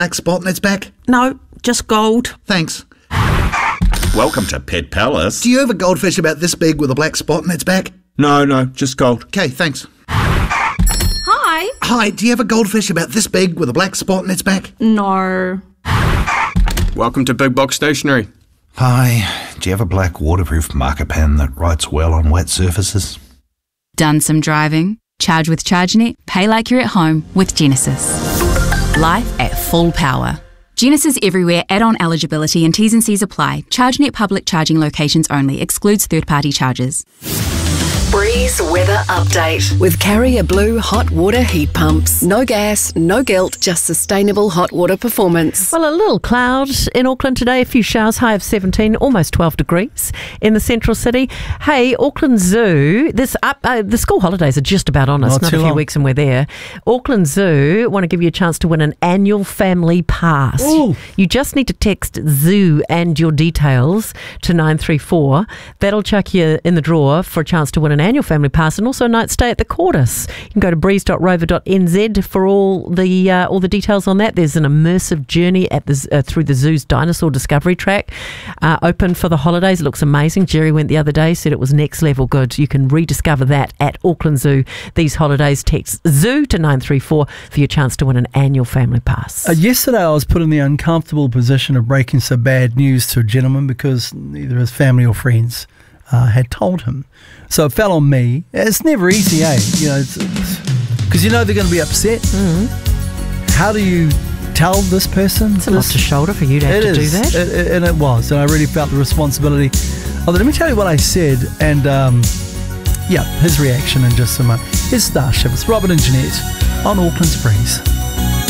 black spot in its back? No, just gold. Thanks. Welcome to Pet Palace. Do you have a goldfish about this big with a black spot in its back? No, just gold. Okay, thanks. Hi. Hi, do you have a goldfish about this big with a black spot in its back? No. Welcome to Big Box Stationery. Hi, do you have a black waterproof marker pen that writes well on wet surfaces? Done some driving? Charge with ChargeNet, pay like you're at home with Genesis. Life at full power. Genesis Everywhere add-on eligibility and T's and C's apply. ChargeNet public charging locations only. Excludes third-party charges. Breeze weather update with Carrier Blue hot water heat pumps. No gas, no guilt, just sustainable hot water performance. Well, a little cloud in Auckland today, a few showers, high of 17, almost 12 degrees in the central city. Hey, Auckland Zoo, the school holidays are just about on us, another few weeks and we're there. Auckland Zoo want to give you a chance to win an annual family pass. Ooh. You just need to text zoo and your details to 934. That'll chuck you in the draw for a chance to win an annual family pass and also a night stay at the Cordis. You can go to breeze.rover.nz for all the details on that. There's an immersive journey at the through the zoo's dinosaur discovery track, open for the holidays. It looks amazing. Jerry went the other day, said it was next level good. You can rediscover that at Auckland Zoo these holidays. Text zoo to 934 for your chance to win an annual family pass. Yesterday I was put in the uncomfortable position of breaking some bad news to a gentleman because neither his family or friends had told him. So it fell on me. It's never easy, eh? You know, because you know they're going to be upset. Mm-hmm. How do you tell this person? It's a lot to shoulder for you to have to do that. And it was. And I really felt the responsibility of it. Let me tell you what I said. And, his reaction in just a moment. It's Starship. It's Robert and Jeanette on Auckland's Breeze.